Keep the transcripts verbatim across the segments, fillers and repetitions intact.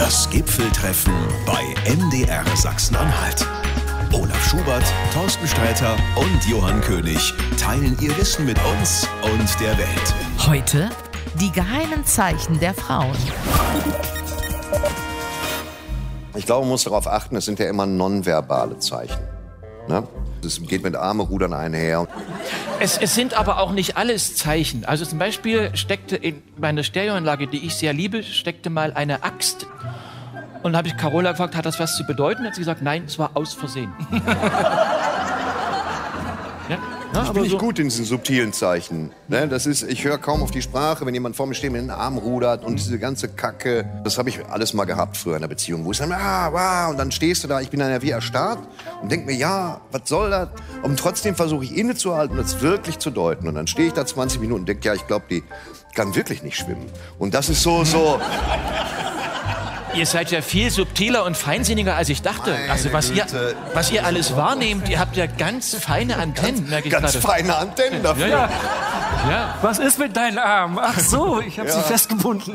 Das Gipfeltreffen bei M D R Sachsen-Anhalt. Olaf Schubert, Thorsten Sträter und Johann König teilen ihr Wissen mit uns und der Welt. Heute die geheimen Zeichen der Frauen. Ich glaube, man muss darauf achten, es sind ja immer nonverbale Zeichen. Ne? Das geht mit Arme-Rudern einher. Es, es sind aber auch nicht alles Zeichen. Also zum Beispiel steckte in meiner Stereoanlage, die ich sehr liebe, steckte mal eine Axt. Und dann habe ich Carola gefragt, hat das was zu bedeuten? Hat sie gesagt, nein, es war aus Versehen. Ja? Ja, Ich bin nicht gut in diesen subtilen Zeichen. Ne? Das ist, ich höre kaum auf die Sprache, wenn jemand vor mir steht mit den Armen rudert und diese ganze Kacke. Das habe ich alles mal gehabt früher in der Beziehung, wo ich dann, ah, wow, und dann stehst du da, ich bin dann ja wie erstarrt und denk mir, ja, was soll das? Und trotzdem versuche ich innezuhalten und das wirklich zu deuten. Und dann stehe ich da zwanzig Minuten und denke, ja, ich glaube, die kann wirklich nicht schwimmen. Und das ist so, so... Ihr seid ja viel subtiler und feinsinniger, als ich dachte. Meine Also was ihr, Güte. was ihr alles wahrnehmt, ihr habt ja ganz feine Antennen, merke ich Ganz gerade. feine Antennen dafür. Ja, ja. Ja. Was ist mit deinen Armen? Ach so, ich habe Ja. sie festgebunden.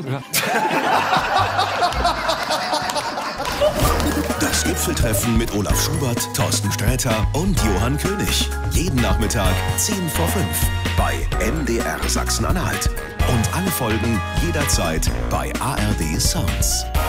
Das Gipfeltreffen mit Olaf Schubert, Thorsten Sträter und Johann König. Jeden Nachmittag zehn vor fünf bei M D R Sachsen-Anhalt. Und alle Folgen jederzeit bei A R D Sounds.